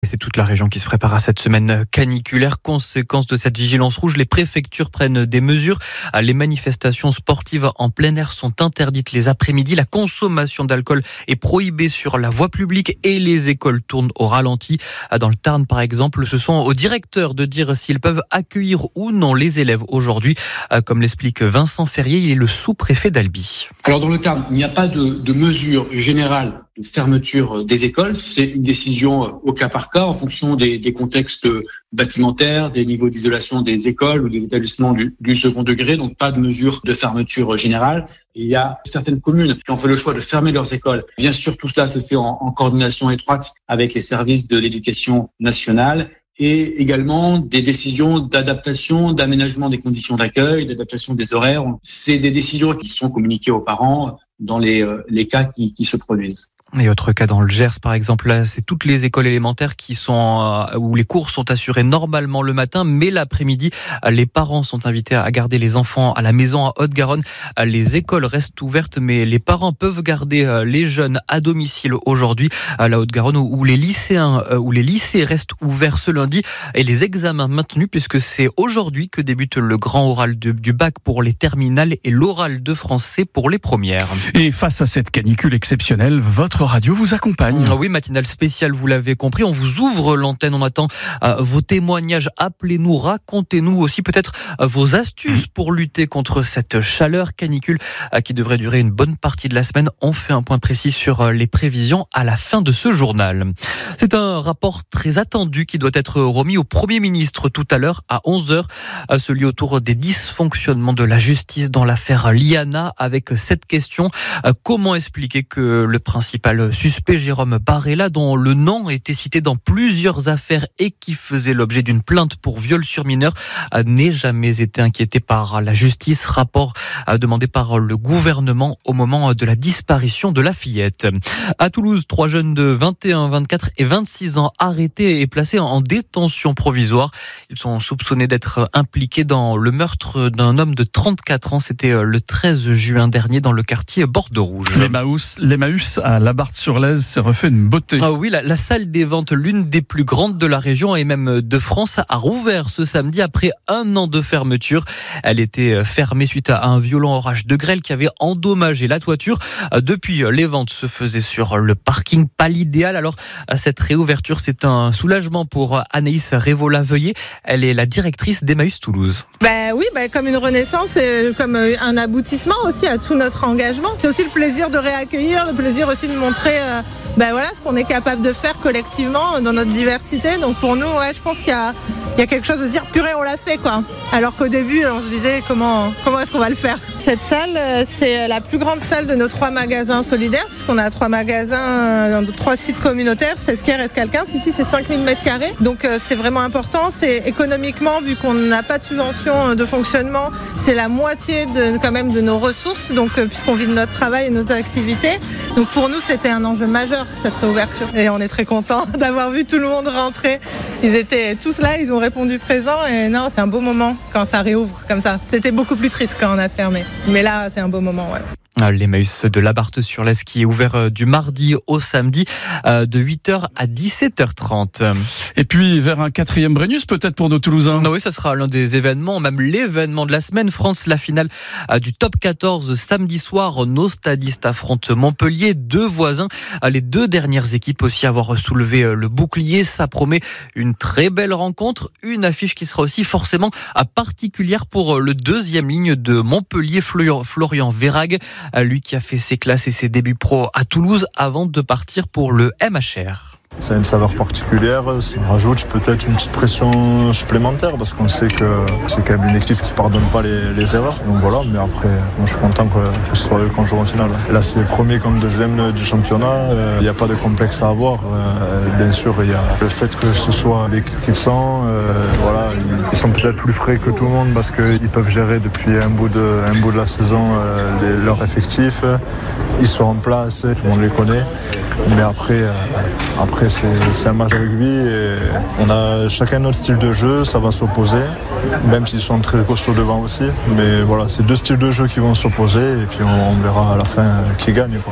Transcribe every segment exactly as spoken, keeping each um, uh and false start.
C'est toute la région qui se prépare à cette semaine caniculaire. Conséquence de cette vigilance rouge, les préfectures prennent des mesures. Les manifestations sportives en plein air sont interdites les après-midi. La consommation d'alcool est prohibée sur la voie publique et les écoles tournent au ralenti. Dans le Tarn, par exemple, ce sont aux directeurs de dire s'ils peuvent accueillir ou non les élèves aujourd'hui. Comme l'explique Vincent Ferrier, il est le sous-préfet d'Albi. Alors dans le Tarn, il n'y a pas de, de mesure générale de fermeture des écoles. C'est une décision au cas par cas en fonction des, des contextes bâtimentaires, des niveaux d'isolation des écoles ou des établissements du, du second degré. Donc pas de mesure de fermeture générale. Il y a certaines communes qui ont fait le choix de fermer leurs écoles. Bien sûr, tout cela se fait en, en coordination étroite avec les services de l'éducation nationale. Et également des décisions d'adaptation, d'aménagement des conditions d'accueil, d'adaptation des horaires. C'est des décisions qui sont communiquées aux parents dans les, les cas qui, qui se produisent. Et autre cas dans le Gers, par exemple, là, c'est toutes les écoles élémentaires qui sont euh, où les cours sont assurés normalement le matin, mais l'après-midi, les parents sont invités à garder les enfants à la maison à Haute-Garonne. Les écoles restent ouvertes, mais les parents peuvent garder les jeunes à domicile aujourd'hui à la Haute-Garonne, où les lycéens, où les lycées restent ouverts ce lundi et les examens maintenus, puisque c'est aujourd'hui que débute le grand oral de, du bac pour les terminales et l'oral de français pour les premières. Et face à cette canicule exceptionnelle, votre radio vous accompagne. Oui, matinale spéciale, vous l'avez compris. On vous ouvre l'antenne, on attend euh, vos témoignages. Appelez-nous, racontez-nous aussi peut-être euh, vos astuces pour lutter contre cette chaleur canicule euh, qui devrait durer une bonne partie de la semaine. On fait un point précis sur euh, les prévisions à la fin de ce journal. C'est un rapport très attendu qui doit être remis au Premier ministre tout à l'heure à onze heures, euh, celui autour des dysfonctionnements de la justice dans l'affaire Liana, avec cette question. Euh, comment expliquer que le principal le suspect Jérôme Barella, dont le nom était cité dans plusieurs affaires et qui faisait l'objet d'une plainte pour viol sur mineur, n'ait jamais été inquiété par la justice. Rapport demandé par le gouvernement au moment de la disparition de la fillette. À Toulouse, trois jeunes de vingt et un, vingt-quatre et vingt-six ans arrêtés et placés en détention provisoire. Ils sont soupçonnés d'être impliqués dans le meurtre d'un homme de trente-quatre ans. C'était le treize juin dernier dans le quartier Bordeaux-Rouge. L'Emmaüs, l'Emmaüs à la Barthe-sur-Lèze s'est refait une beauté. Ah oui, la, la salle des ventes, l'une des plus grandes de la région et même de France, a rouvert ce samedi après un an de fermeture. Elle était fermée suite à un violent orage de grêle qui avait endommagé la toiture. Depuis, les ventes se faisaient sur le parking, pas l'idéal. Alors, cette réouverture, c'est un soulagement pour Anaïs Révola-Veuillet. Elle est la directrice d'Emmaüs Toulouse. Ben oui, ben comme une renaissance et comme un aboutissement aussi à tout notre engagement. C'est aussi le plaisir de réaccueillir, le plaisir aussi de montrer euh, ben voilà, ce qu'on est capable de faire collectivement dans notre diversité. Donc pour nous, ouais, je pense qu'il y a, il y a quelque chose de se dire purée, on l'a fait quoi. Alors qu'au début, on se disait comment, comment est-ce qu'on va le faire. Cette salle, c'est la plus grande salle de nos trois magasins solidaires, puisqu'on a trois magasins dans trois sites communautaires, Sesquières, Escalquin. Ici, c'est cinq mille mètres carrés. Donc c'est vraiment important. C'est économiquement, vu qu'on n'a pas de subvention de fonctionnement, c'est la moitié de, quand même de nos ressources, donc puisqu'on vit de notre travail et de nos activités. Donc pour nous, c'était un enjeu majeur, cette réouverture. Et on est très contents d'avoir vu tout le monde rentrer. Ils étaient tous là, ils ont répondu présent. Et non, c'est un beau moment quand ça réouvre comme ça. C'était beaucoup plus triste quand on a fermé. Mais là, c'est un beau moment, ouais. L'Emmaüs de la Barthe-sur-Lèze qui est ouvert du mardi au samedi de huit heures à dix-sept heures trente. Et puis vers un quatrième Brennus peut-être pour nos Toulousains. Non, oui, ça sera l'un des événements, même l'événement de la semaine. France, la finale du top quatorze samedi soir. Nos stadistes affrontent Montpellier, deux voisins. Les deux dernières équipes aussi à avoir soulevé le bouclier. Ça promet une très belle rencontre. Une affiche qui sera aussi forcément particulière pour le deuxième ligne de Montpellier, Florian Verhaeghe. Lui qui a fait ses classes et ses débuts pro à Toulouse avant de partir pour le M H R. Ça a une saveur particulière, ça rajoute peut-être une petite pression supplémentaire parce qu'on sait que c'est quand même une équipe qui ne pardonne pas les, les erreurs. Donc voilà, mais après, moi, je suis content que ce soit eux qu'on joue en finale. Et là, c'est premier comme deuxième du championnat, il euh, n'y a pas de complexe à avoir. Euh, bien sûr, il y a le fait que ce soit l'équipe qu'ils sont, euh, voilà, ils sont peut-être plus frais que tout le monde parce qu'ils peuvent gérer depuis un bout de, un bout de la saison euh, les, leur effectif. Ils sont en place, tout le monde les connaît. Mais après, euh, après c'est, c'est un match de rugby et on a chacun notre style de jeu, ça va s'opposer, même s'ils sont très costauds devant aussi. Mais voilà, c'est deux styles de jeu qui vont s'opposer et puis on, on verra à la fin qui gagne, quoi.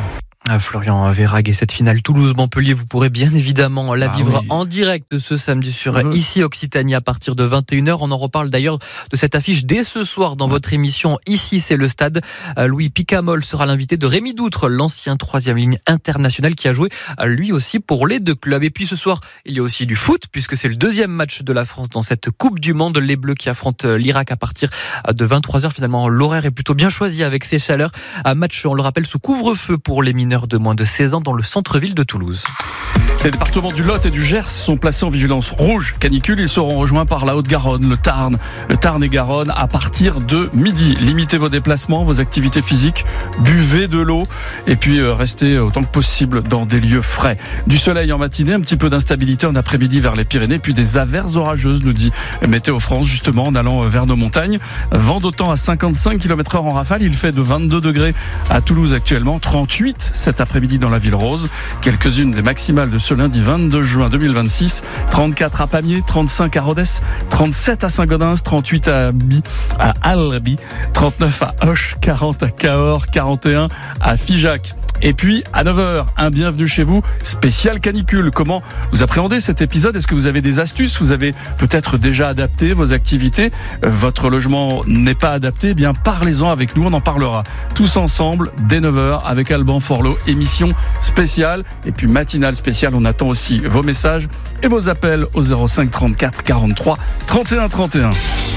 Florian Verhaeghe, et cette finale Toulouse-Montpellier, vous pourrez bien évidemment la vivre ah oui. en direct ce samedi sur mmh. Ici Occitanie à partir de vingt et une heures. On en reparle d'ailleurs de cette affiche dès ce soir dans mmh. votre émission Ici c'est le stade. Louis Picamol sera l'invité de Rémi Doutre, l'ancien troisième ligne international qui a joué lui aussi pour les deux clubs. Et puis ce soir, il y a aussi du foot puisque c'est le deuxième match de la France dans cette Coupe du Monde. Les Bleus qui affrontent l'Irak à partir de vingt-trois heures. Finalement, l'horaire est plutôt bien choisi avec ces chaleurs. Un match, on le rappelle, sous couvre-feu pour les mineurs de moins de seize ans dans le centre-ville de Toulouse. Les départements du Lot et du Gers sont placés en vigilance rouge canicule. Ils seront rejoints par la Haute-Garonne, le Tarn, le Tarn et Garonne à partir de midi. Limitez vos déplacements, vos activités physiques, buvez de l'eau et puis euh, restez autant que possible dans des lieux frais. Du soleil en matinée, un petit peu d'instabilité en après-midi vers les Pyrénées, puis des averses orageuses, nous dit Météo France, justement en allant vers nos montagnes. Vent d'autant à cinquante-cinq kilomètres heure en rafale. Il fait de vingt-deux degrés à Toulouse actuellement, trente-huit cet après-midi dans la Ville Rose. Quelques-unes des maximales de ce lundi vingt-deux juin deux mille vingt-six, trente-quatre à Pamiers, trente-cinq à Rodez, trente-sept à Saint-Gaudens, trente-huit à Bi, à Albi, trente-neuf à Auch, quarante à Cahors, quarante et un à Figeac. Et puis, à neuf heures, un bienvenue chez vous, spécial canicule. Comment vous appréhendez cet épisode ? Est-ce que vous avez des astuces ? Vous avez peut-être déjà adapté vos activités ? Votre logement n'est pas adapté ? Eh bien, parlez-en avec nous, on en parlera tous ensemble dès neuf heures avec Alban Forlot. Émission spéciale et puis matinale spéciale. On attend aussi vos messages et vos appels au zéro cinq trente-quatre quarante-trois trente et un trente et un.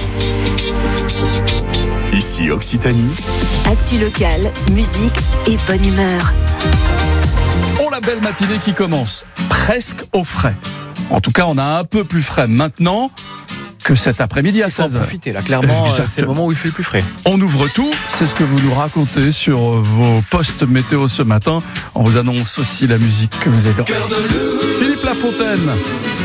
Ici Occitanie. Actu locale, musique et bonne humeur. Oh, la belle matinée qui commence presque au frais. En tout cas, on a un peu plus frais maintenant que cet après-midi à seize heures. Il faut en profiter, là, clairement, Exactement. C'est le moment où il fait le plus frais. On ouvre tout, c'est ce que vous nous racontez sur vos postes météo ce matin. On vous annonce aussi la musique que vous avez. Philippe Lafontaine.